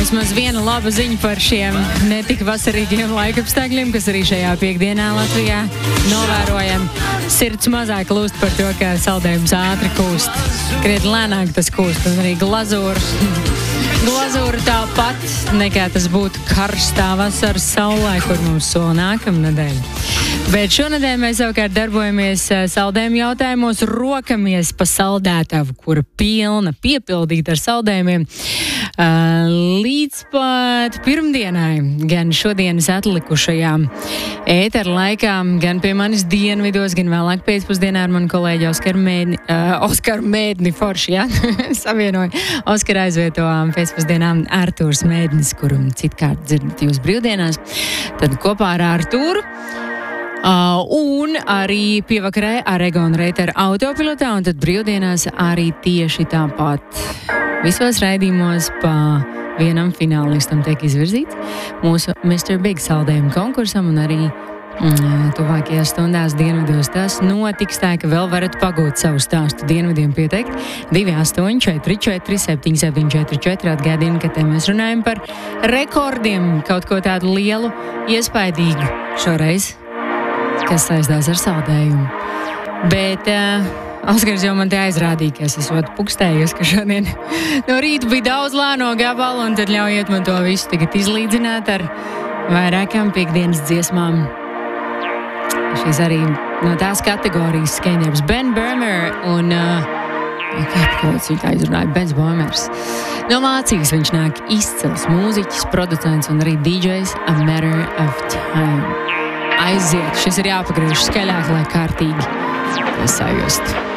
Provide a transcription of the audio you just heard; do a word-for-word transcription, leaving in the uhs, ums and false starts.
Vismaz viena laba ziņa par šiem netik vasarīgiem laikapstākļiem, kas arī šajā piekdienā Latvijā novērojam. Sirds mazāk lūst par to, ka saldējums ātri kūst. Krietni lēnāk tas kūst, un arī glazūra. Glazūra tāpat, nekā tas būtu karstā vasaras saulē, kur mums sola nākamnedēļ. Bet šonedēļ mēs savukārt darbojamies saldējumu jautājumos, rokamies pa saldētavu, kura pilna, piepildīta ar saldējumiem. Līdz pat pirmdienai, gan šodienas atlikušajām ētera laikā, gan pie manis dienvidos, gan vēlāk pēcpusdienā ar manu kolēģi Oskaru Mēdni, uh, Oskaru Mēdni Forši, ja? Savienoju. Oskaru aizvieto pēcpusdienā Artūrs Mēdnis, kuru citkārt dzirdat jūs brīvdienās. Tad kopā ar Artūru. Uh, un arī pievakarē ar Egonu Reiteru autopilotā, un tad brīvdienās arī tieši tāpat. Visos raidījumos pa vienam finālistam tiek izvirzīts mūsu mister Big saldējumu konkursam, un arī mm, tuvākajās stundās dienvidos tas notiks tā, ka vēl varat pagūt savu stāstu dienvidiem pieteikt. divi astoņi četri četri septiņi septiņi četri četri atgādina, ka te mēs runājam par rekordiem, kaut ko tādu lielu, iespaidīgu šoreiz, kas saistās ar saldējumu. Bet uh, Oskars jau man te aizrādīja, ka es esmu pukstējies, ka šodien no rīta bija daudz lēno gabalu, un tad ļaujiet man to visu tagad izlīdzināt ar vairākām piekdienas dziesmām. Šis arī no tās kategorijas skaņdarbs Ben Burmer un uh, kāpēc viņa tā izrunāja? Bens Boimers. No Vācijas viņš nāk izcils mūziķis, producents un arī D Js A Matter of Time. Aiziet, šis ir jāpagriež skaļāk, lai kārtīgi sajust.